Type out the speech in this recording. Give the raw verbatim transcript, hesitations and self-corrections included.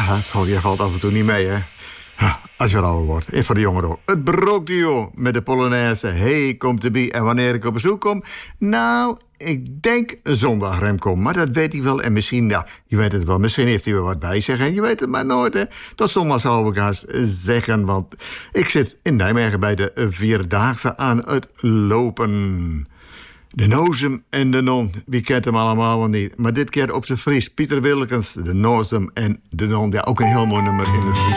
Ja, je valt af en toe niet mee, hè. Als je ouder wordt. En voor de jongeren ook. Het Brokduo met de Polonaise. Hey, komt de bie. En wanneer ik op bezoek kom? Nou, ik denk zondag, Remco. Maar dat weet hij wel. En misschien, ja, je weet het wel. Misschien heeft hij wel wat bij zich. En je weet het maar nooit, hè. Tot zondag zal ik haast zeggen. Want ik zit in Nijmegen bij de Vierdaagse aan het lopen. De Nozem en de Non. Wie kent hem allemaal wel niet. Maar dit keer op zijn Fries. Pieter Willekens, de Nozem en de Non. Ja, ook een heel mooi nummer in het Fries.